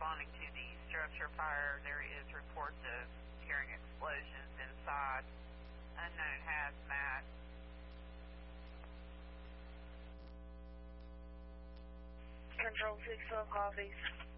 responding to the structure fire. There is reports of hearing explosions inside. Unknown hazmat. Control 612 copies.